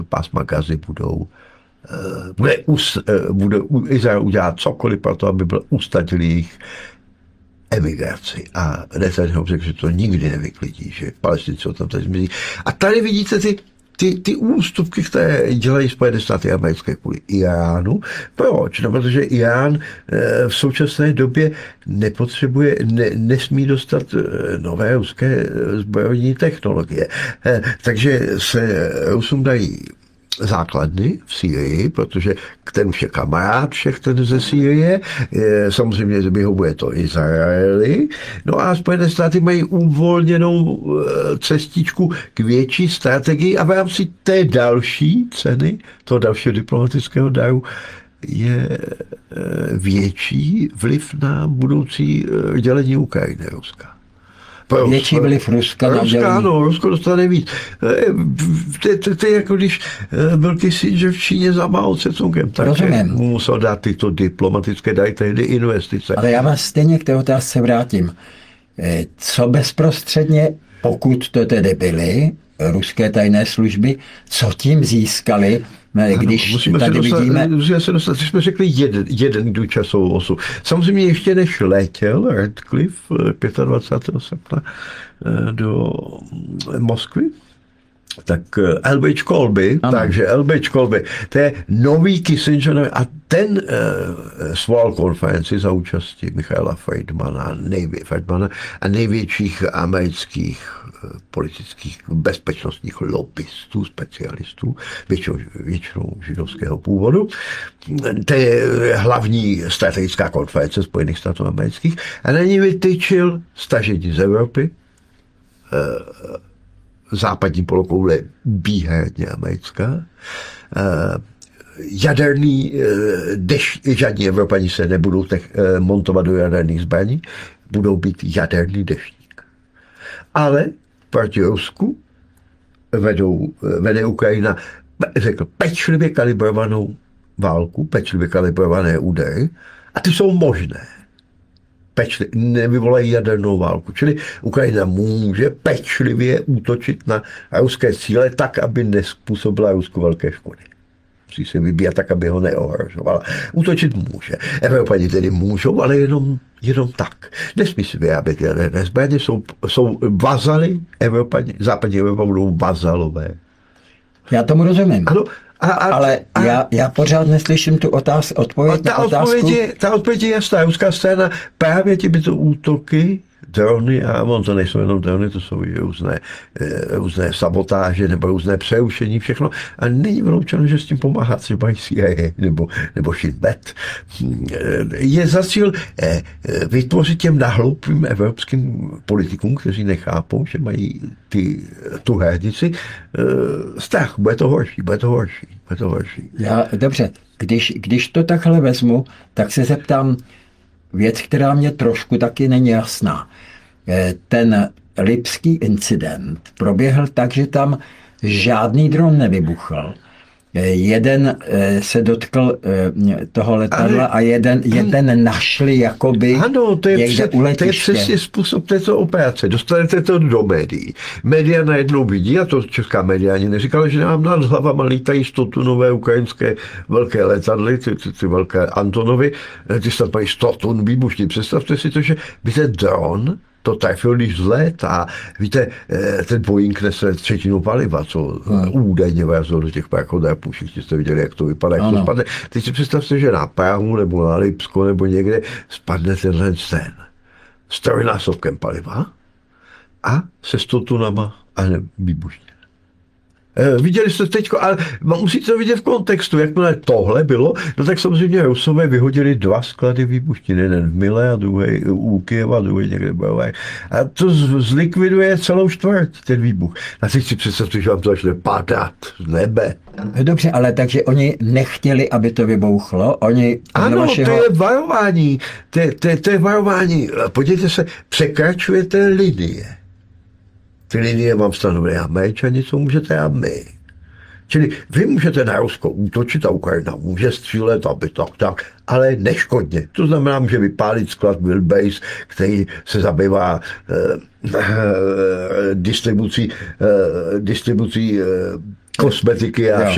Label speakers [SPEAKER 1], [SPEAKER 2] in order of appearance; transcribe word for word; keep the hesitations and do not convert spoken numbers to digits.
[SPEAKER 1] pásma Gazy budou bude, us, bude Izrael udělat cokoliv pro to, aby byl ustatilý jejich emigraci. A Netanyahu řekl, že to nikdy nevyklidí, že Palestinci o tom tady zmizí. A tady vidíte ty, ty, ty ústupky, které dělají Spojené státy americké kvůli Iránu. Proč? No, protože Irán v současné době nepotřebuje, ne, nesmí dostat nové ruské zbrojní technologie. Takže se Rusům dají základny v Sýrii, protože ten už je kamarád všech ten ze Sýrie, samozřejmě vyhovuje to Izraeli, no a Spojené státy mají uvolněnou cestičku k větší strategii a v rámci té další ceny, toho dalšího diplomatického daru, je větší vliv na budoucí dělení Ukrajiny Ruska.
[SPEAKER 2] Větší vliv Ruska na dělení.
[SPEAKER 1] Ruska, ano, Rusko dostane víc. To je jako když byl Kissinger v Číně za Mao Tse-tungem, tak musel dát tyto diplomatické dary, tehdy investice.
[SPEAKER 2] Ale já vás stejně k té otázce vrátím. Co bezprostředně, pokud to tedy byly ruské tajné služby, co tím získali, když
[SPEAKER 1] ano,
[SPEAKER 2] tady
[SPEAKER 1] dostat,
[SPEAKER 2] vidíme...
[SPEAKER 1] Musíme se dostat, když jsme řekli jeden, jeden důčasovou osu. Samozřejmě ještě než letěl Radcliffe dvacátého pátého srpna do Moskvy, tak Elbridge Colby, ano. takže Elbridge Colby, to je nový Kissinger a ten uh, svolal konferenci za účasti Michaela Friedmana, nejvě, Friedmana a největších amerických uh, politických bezpečnostních lobbystů, specialistů, většinou, většinou židovského původu. To je hlavní strategická konference Spojených států amerických a na ní vytyčil stažení z Evropy, uh, západní polokoule výhradně americká. Jaderný dešť, žádní Evropani se nebudou tech, montovat do jaderných zbraní, budou být jaderný deštník. Ale proti Rusku vedou, vede Ukrajina, řekl, pečlivě kalibrovanou válku, pečlivě kalibrované údery a ty jsou možné. Pečli, nevyvolají jadernou válku. Čili Ukrajina může pečlivě útočit na ruské cíle tak, aby nespůsobila Rusku velké škody. Musí se vybíjat tak, aby ho neohrožovala. Útočit může. Evropani tedy můžou, ale jenom, jenom tak. Nesmí si vyrábět jaderné zbraně, jsou, jsou vazaly Evropani, západní Evropa budou vazalové.
[SPEAKER 2] Já tomu rozumím.
[SPEAKER 1] Ano, A, a,
[SPEAKER 2] ale
[SPEAKER 1] a,
[SPEAKER 2] já, já pořád neslyším tu otáz, odpověď
[SPEAKER 1] ta
[SPEAKER 2] na otázku.
[SPEAKER 1] Odpověď je, ta odpověď je jasná. Ruská strana právě těmito útoky, drony, a on to nejsou jenom drony, to jsou i různé, různé sabotáže nebo různé přerušení, všechno. A není vyloučeno, že s tím pomáhá třeba C I A nebo, nebo Shin Bet. Je za cíl vytvořit těm nahloupým evropským politikům, kteří nechápou, že mají ty, tu hranici, strach. Bude to horší, bude to horší, bude to horší.
[SPEAKER 2] Já, dobře, když, když to takhle vezmu, tak se zeptám věc, která mě trošku taky není jasná. Ten lipský incident proběhl tak, že tam žádný dron nevybuchl. Jeden se dotkl toho letadla a jeden, jeden našli jakoby
[SPEAKER 1] ano, to je
[SPEAKER 2] někde
[SPEAKER 1] před,
[SPEAKER 2] u letiště.
[SPEAKER 1] To je přesně způsob této operace. Dostanete to do médií. Média najednou vidí, a to česká média ani neříkala, že nám nad hlavama lítají stotunové ukrajinské velké letadly, ty, ty, ty velké Antonovy, ty se mají sto tun výbušní. Představte si to, že by ten dron to trefil, když zlétá. Víte, ten Boeing nese třetinu paliva, co hmm. údajně vrazilo do těch prachodrpů. Všichni jste viděli, jak to vypadá, jak ano. to spadne. Teď si představte, že na Prahu nebo na Lipsko nebo někde spadne tenhle scén s trojnásobkem paliva a se sto tunama a výbušně. Viděli jste teďko, ale musíte to vidět v kontextu. Jakmile tohle bylo, no tak samozřejmě Rusové vyhodili dva sklady výbuštin, jeden v Mile a druhý u Kyjeva, druhý někde byl. A to zlikviduje celou čtvrt, ten výbuch. A teď si představte, že vám to začne padat z nebe.
[SPEAKER 2] Dobře, ale takže oni nechtěli, aby to vybouchlo? Oni
[SPEAKER 1] ano,
[SPEAKER 2] vašeho...
[SPEAKER 1] to je varování. To, to, to je varování. Podívejte se, překračujete linie. Ty linie mám stanovené Američani, co můžete a my. Čili vy můžete na Rusko útočit a Ukrajina může střílet, aby tak, tak, ale neškodně. To znamená, může vypálit sklad Wilbase, který se zabývá eh, eh, distribucí, eh, distribucí eh, kosmetiky a